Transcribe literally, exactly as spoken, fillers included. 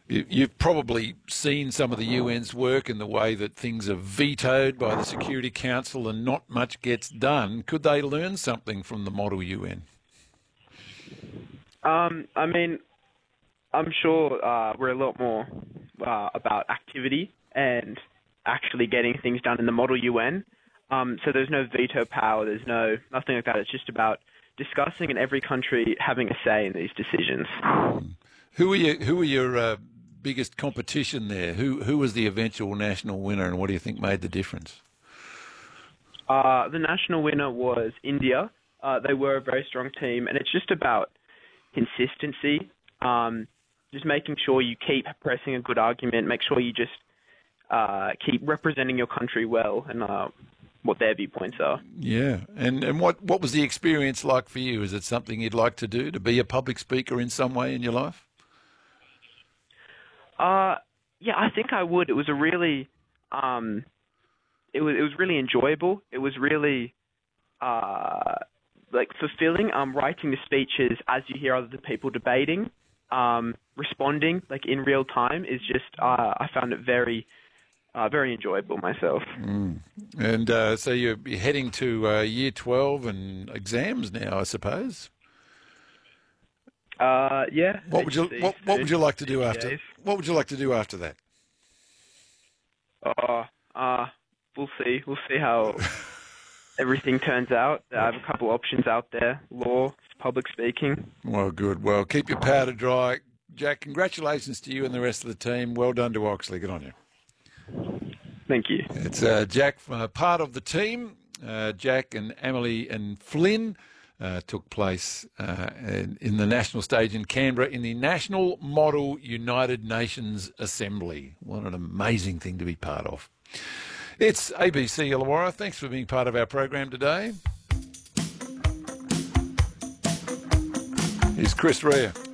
You, you've probably seen some of the U N's work in the way that things are vetoed by the Security Council and not much gets done. Could they learn something from the model U N? Um, I mean, I'm sure uh, we're a lot more uh, about activity and actually getting things done in the model U N. Um, so there's no veto power, there's no nothing like that. It's just about discussing and every country having a say in these decisions. Mm. Who are you, who are your uh, biggest competition there? Who who was the eventual national winner, and what do you think made the difference? Uh, the national winner was India. Uh, they were a very strong team, and it's just about consistency. Um, just making sure you keep pressing a good argument. Make sure you just uh, keep representing your country well and uh, what their viewpoints are. Yeah, and and what what was the experience like for you? Is it something you'd like to do, to be a public speaker in some way in your life? Uh, yeah, I think I would. It was a really, um, it was it was really enjoyable. It was really, uh, like fulfilling. Um, writing the speeches as you hear other people debating, um, responding like in real time is just. Uh, I found it very, uh, very enjoyable myself. Mm. And uh, so you're heading to uh, year twelve and exams now, I suppose. Uh, yeah. What would you what, what would you like to do after? What would you like to do after that? Uh, uh, we'll see. We'll see how everything turns out. I have a couple options out there: law, public speaking. Well, good. Well, keep your powder dry, Jack. Congratulations to you and the rest of the team. Well done to Oxley. Good on you. Thank you. It's uh, Jack, uh, part of the team. Uh, Jack and Emily and Flynn. Uh, took place uh, in, in the national stage in Canberra in the National Model United Nations Assembly. What an amazing thing to be part of. It's A B C Illawarra. Thanks for being part of our program today. Here's Chris Rea.